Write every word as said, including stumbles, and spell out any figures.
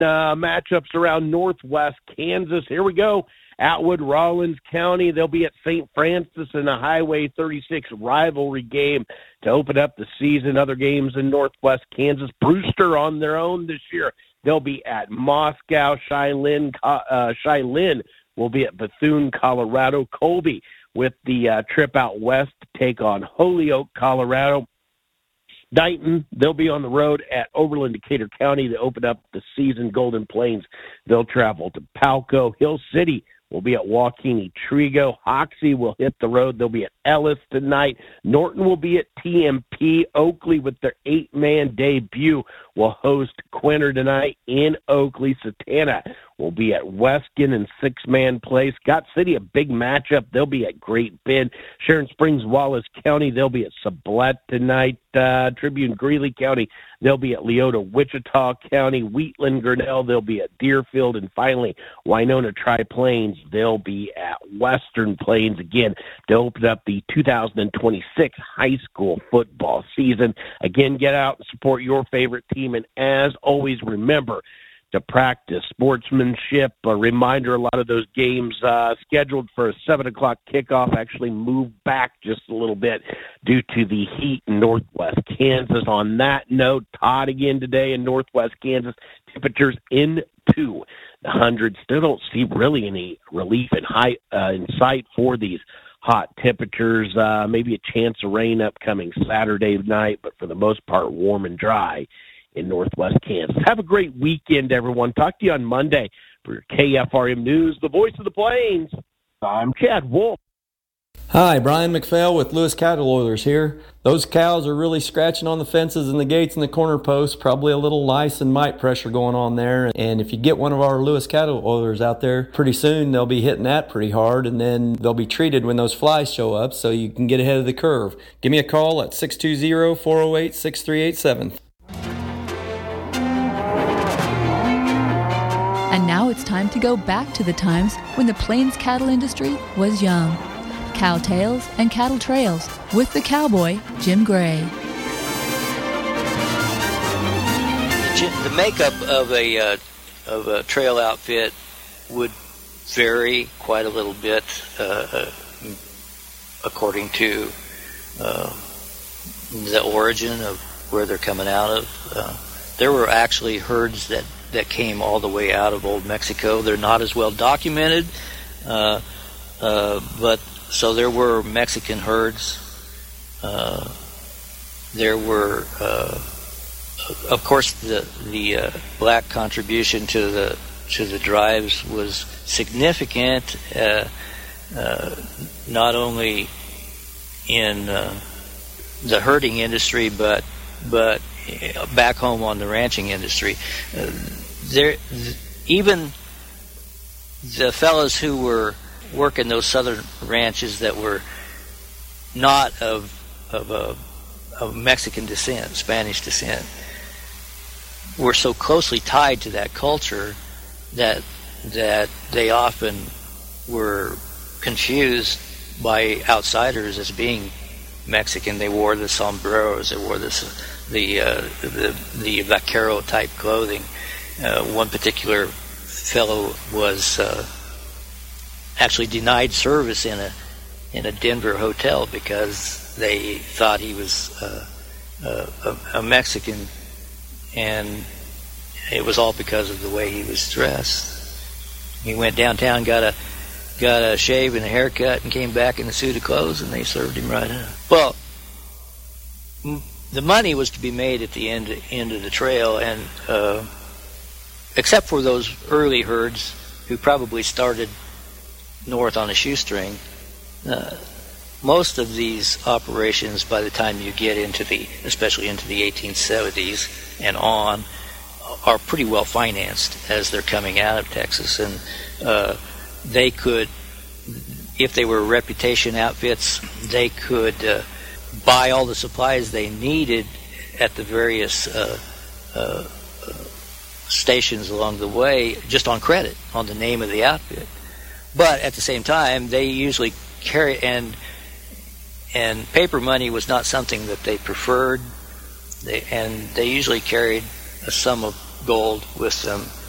uh, matchups around northwest Kansas. Here we go. Atwood, Rawlins County. They'll be at Saint Francis in a Highway thirty-six rivalry game to open up the season. Other games in northwest Kansas. Brewster on their own this year. They'll be at Moscow. Shiloh, uh, Shiloh will be at Bethune, Colorado. Colby with the uh, trip out west to take on Holyoke, Colorado. Dighton, they'll be on the road at Overland, Decatur County to open up the season. Golden Plains, they'll travel to Palco. Hill City will be at Waukene Trigo. Hoxie will hit the road. They'll be at Ellis tonight. Norton will be at T M P. Oakley with their eight-man debut will host Quinter tonight in Oakley. Satana will be at Weskin in six-man play. Scott City, a big matchup. They'll be at Great Bend. Sharon Springs, Wallace County, they'll be at Sublette tonight. Uh, Tribune, Greeley County, they'll be at Leota, Wichita County. Wheatland, Grinnell, they'll be at Deerfield. And finally, Winona Tri-Plains, they'll be at Western Plains again to open up the two thousand twenty-six high school football season. Again, get out and support your favorite team. And as always, remember to practice sportsmanship. A reminder, a lot of those games uh, scheduled for a seven o'clock kickoff actually moved back just a little bit due to the heat in northwest Kansas. On that note, Todd again today in northwest Kansas. Temperatures into the hundreds. Still don't see really any relief in, high, uh, in sight for these hot temperatures. Uh, maybe a chance of rain upcoming Saturday night, but for the most part, warm and dry in northwest Kansas. Have a great weekend, everyone. Talk to you on Monday for K F R M News, the voice of the Plains. I'm Chad Wolf. Hi, Brian McPhail with Lewis Cattle Oilers here. Those cows are really scratching on the fences and the gates and the corner posts. Probably a little lice and mite pressure going on there. And if you get one of our Lewis Cattle Oilers out there, pretty soon they'll be hitting that pretty hard, and then they'll be treated when those flies show up so you can get ahead of the curve. Give me a call at six two zero, four oh eight, six three eight seven. And now it's time to go back to the times when the Plains cattle industry was young. Cow Tales and Cattle Trails with the cowboy, Jim Gray. The makeup of a uh, of a trail outfit would vary quite a little bit uh, according to uh, the origin of where they're coming out of. Uh, there were actually herds that that came all the way out of Old Mexico. They're not as well documented, uh, uh, but so there were Mexican herds. Uh, there were, uh, of course, the the uh, black contribution to the to the drives was significant. Uh, uh, not only in uh, the herding industry, but but back home on the ranching industry. Uh, there, even the fellows who were working those southern ranches that were not of of a of Mexican descent, Spanish descent, were so closely tied to that culture that that they often were confused by outsiders as being Mexican. They wore the sombreros, they wore this the uh, the the vaquero type clothing. Uh, one particular fellow was uh, actually denied service in a in a Denver hotel because they thought he was uh, uh, a, a Mexican, and it was all because of the way he was dressed. He went downtown, got a got a shave and a haircut, and came back in a suit of clothes, and they served him right up. Well, m- the money was to be made at the end end of the trail, and uh, except for those early herds who probably started north on a shoestring, uh, most of these operations, by the time you get into the, especially into the eighteen seventies and on, are pretty well financed as they're coming out of Texas, and uh, they could, if they were reputation outfits, they could uh, buy all the supplies they needed at the various uh, uh, stations along the way, just on credit, on the name of the outfit. But at the same time, they usually carry, and and paper money was not something that they preferred, they, and they usually carried a sum of gold with them